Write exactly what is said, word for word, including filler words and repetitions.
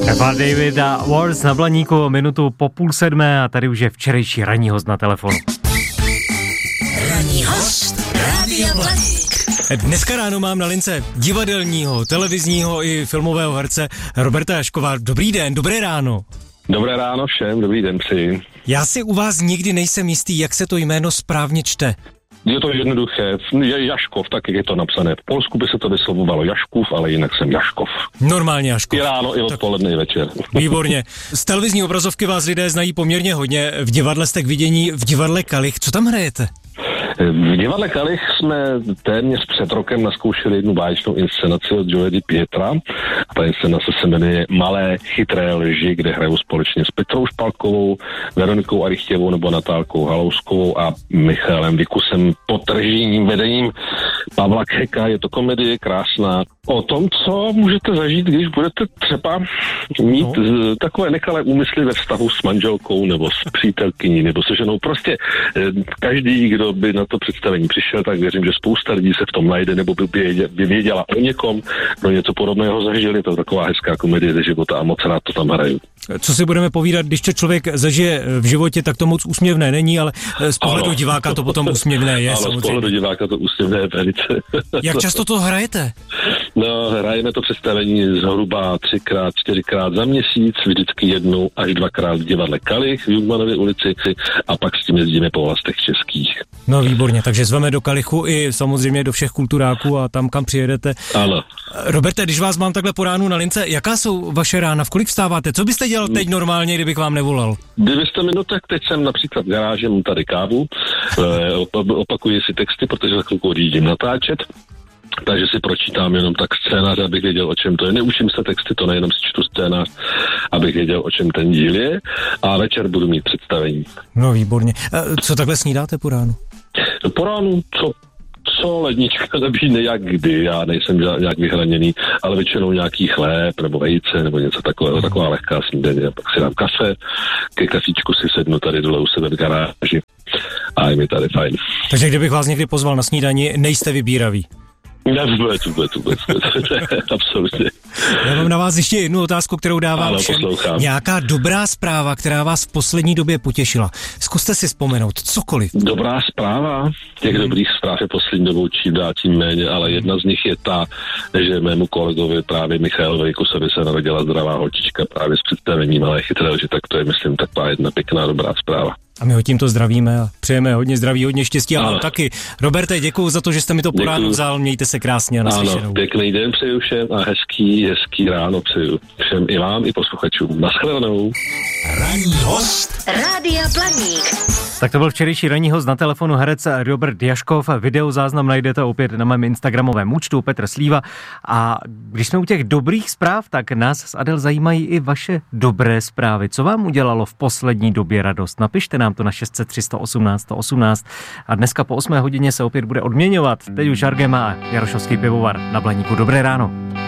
Edward David a Wars na Blaníku, minutu po půl sedmé a tady už je včerejší ranní host na telefonu. Ranní host Rádia Blaník. Dneska ráno mám na lince divadelního, televizního i filmového herce Roberta Jaškova. Dobrý den, dobré ráno. Dobré ráno všem, dobrý den přeji. Já si u vás nikdy nejsem jistý, jak se to jméno správně čte. Je to jednoduché, je Jaškov, tak jak je to napsané. V Polsku by se to vyslovovalo Jaškův, ale jinak jsem Jaškov. Normálně Jaškov. I ráno, i odpoledne, i večer. Výborně. Z televizní obrazovky vás lidé znají poměrně hodně. V divadle jste k vidění v divadle Kalich. Co tam hrajete? V divadle Kalich jsme téměř před rokem naskoušeli jednu báječnou inscenaci od Joe Di Pietra. A ta inscenace se jmenuje Malé chytré lži, kde hrajou společně s Petrou Špalkovou, Veronikou Arichtěvou nebo Natálkou Halouskovou a Michalem Vikusem pod režijním vedením Pavla Keka. Je to komedie krásná o tom, co můžete zažít, když budete třeba mít no. takové nekalé úmysly ve vztahu s manželkou nebo s přítelkyní nebo se ženou. Prostě každý, kdo by na to představení přišel, tak věřím, že spousta lidí se v tom najde nebo by, by věděla o někom, no něco podobného zažili. Je to taková hezká komedie ze života a moc rád to tam hraju. Co si budeme povídat, když to člověk zažije v životě, tak to moc úsměvné není, ale z pohledu ano. diváka to potom úsměvné je. Ale samozřejmě. z pohledu diváka to úsměvné je velice. Jak často to hrajete? No, hrajeme to představení zhruba třikrát, čtyřikrát za měsíc, vždycky jednou až dvakrát v divadle Kalich v Jungmanově ulici a pak s tím jezdíme po vlastech českých. No výborně, takže zveme do Kalichu i samozřejmě do všech kulturáků a tam, kam přijedete. Ano. Roberte, když vás mám takhle po ránu na lince, jaká jsou vaše rána, v kolik vstáváte? Co byste dělal teď normálně, kdybych vám nevolal? Kdybyste mi, no tak teď jsem například v garáži, mám tady kávu, opakuji si texty, protože za chvilku odjíždím natáčet. Takže si pročítám jenom tak scénář, abych věděl, o čem to je. Neučím se texty, to nejenom si čtu scénář, abych věděl, o čem ten díl je. A večer budu mít představení. No výborně. Co takhle snídáte po ránu? Po ránu, co, co lednička nabídne, jak kdy. Já nejsem nějak vyhraněný, ale většinou nějaký chléb nebo vejce nebo něco takového, taková lehká snídaně. A pak si dám kafe, ke kafíčku si sednu tady dole u sebe v garáži a je mi tady fajn. Takže kdybych vás někdy pozval na snídani, nejste vybíraví? Ne, vůbec, vůbec, vůbec, vůbec. Absolutně. Já mám na vás ještě jednu otázku, kterou dávám ano, všem. Poslouchám. Nějaká dobrá zpráva, která vás v poslední době potěšila. Zkuste si vzpomenout, cokoliv. Dobrá zpráva. Těch hmm. dobrých zpráv je poslední dobou čím dál tím méně, ale jedna z nich je ta, že mému kolegovi právě Michalovi Vikusovi se narodila zdravá holčička právě s představením Malé chytré lži, tak to je, myslím, taková jedna pěkná dobrá zpráva. A my ho tímto zdravíme a přejeme hodně zdraví, hodně štěstí a vám taky. Roberte, děkuju za to, že jste mi to po ránu vzal, mějte se krásně a naslyšenou. Ano, pěkný den přeju všem a hezký, hezký ráno přeju všem i vám, i posluchačům. Naschledanou. Ranní host Rádia Blaník. Tak to byl včerejší ranní host na telefonu herec Robert Jaškov. Videozáznam najdete opět na mém instagramovém účtu Petr Slíva. A když jsme u těch dobrých zpráv, tak nás s Adel zajímají i vaše dobré zprávy. Co vám udělalo v poslední době radost? Napište nám to na šest set tři sto osmnáct sto osmnáct a dneska po osmé hodině se opět bude odměňovat. Teď už Argema a Jarošovský pivovar na Blaníku. Dobré ráno.